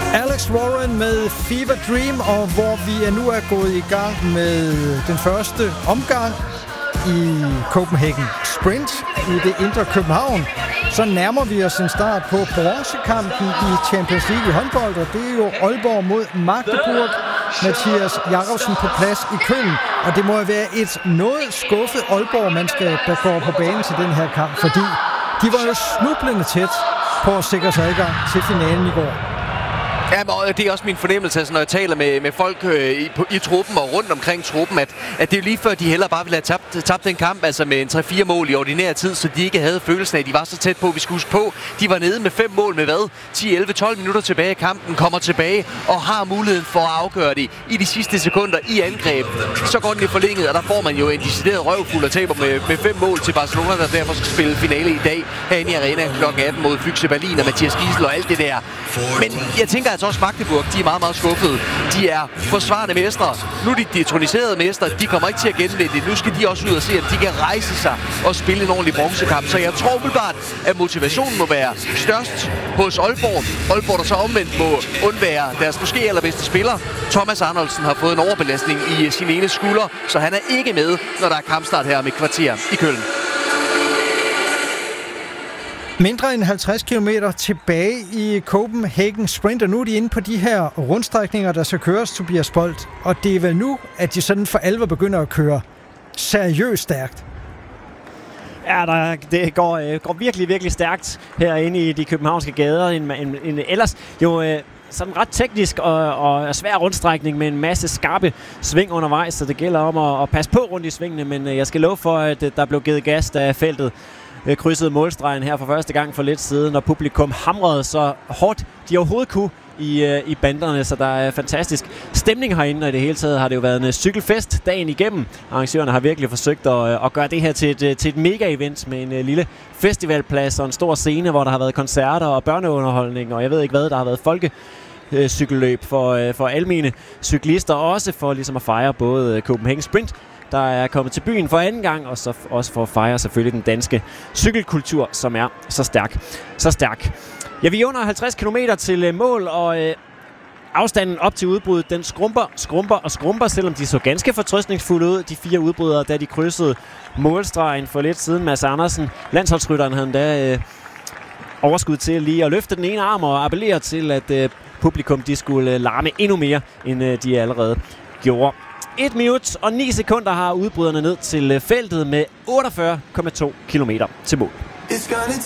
Alex Warren med Fever Dream, og hvor vi nu er gået i gang med den første omgang i Copenhagen Sprint i det indre København, så nærmer vi os en start på bronzekampen i Champions League i håndbold, og det er jo Aalborg mod Magdeburg. Mathias Jakobsen på plads i Køln, og det må jo være et noget skuffet Aalborg, der går på banen til den her kamp, fordi de var jo snublende tæt på at sikre sig adgang til finalen i går. Ja, men det er også min fornemmelse, altså, når jeg taler med folk i truppen og rundt omkring truppen, at det er lige før, de hellere bare ville have tabt den kamp, altså med en 3-4 mål i ordinær tid, så de ikke havde følelsen af, at de var så tæt på. Vi skulle huske på, de var nede med 5 mål med hvad? 10, 11, 12 minutter tilbage i kampen, kommer tilbage og har muligheden for at afgøre det i de sidste sekunder i angreb. Så går den i forlænget, og der får man jo en decideret røvfuld og taber med 5 mål til Barcelona, der derfor skal spille finale i dag herinde i Arena kl. 18 mod Füchse Berlin og Mathias Giesel og alt det der. Men jeg tænker altså også Magdeburg, de er meget, meget skuffede. De er forsvarende mestre. Nu er de detroniserede mestre. De kommer ikke til at genvinde det. Nu skal de også ud og se, at de kan rejse sig og spille en ordentlig bronzekamp. Så jeg tror umiddelbart, at motivationen må være størst hos Aalborg. Aalborg, der så omvendt må undvære deres måske allerbedste spiller. Thomas Arnoldsen har fået en overbelastning i sin ene skulder, så han er ikke med, når der er kampstart her om et kvarter i Køln. Mindre end 50 km tilbage i Copenhagen Sprint, og nu er de inde på de her rundstrækninger, der skal køres, Tobias Bolt. Og det er vel nu, at de sådan for alvor begynder at køre seriøst stærkt. Ja, det går virkelig, virkelig stærkt herinde i de københavnske gader. En ellers jo sådan ret teknisk og svær rundstrækning med en masse skarpe sving undervejs, så det gælder om at passe på rundt i svingene, men jeg skal love for, at der blev givet gas, da feltet krydsede målstregen her for første gang for lidt siden, og publikum hamrede så hårdt de overhovedet kunne i banderne, så der er fantastisk stemning herinde, og i det hele taget har det jo været en cykelfest dagen igennem. Arrangørerne har virkelig forsøgt at gøre det her til et mega-event med en lille festivalplads og en stor scene, hvor der har været koncerter og børneunderholdning, og jeg ved ikke hvad, der har været cykelløb for almene cyklister, og også for ligesom at fejre både Copenhagen Sprint, der er kommet til byen for anden gang, og så også for at fejre selvfølgelig den danske cykelkultur, som er så stærk. Ja, vi er under 50 km til mål, og afstanden op til udbruddet, den skrumper, selvom de så ganske fortrøstningsfulde ud, de 4 udbrydere, da de krydsede målstregen for lidt siden. Mads Andersen, landsholdsrytteren, havde da overskud til lige at løfte den ene arm og appellere til, at publikum de skulle larme endnu mere, end de allerede gjorde. 1 minut og 9 sekunder har udbryderne ned til feltet med 48,2 km til mål.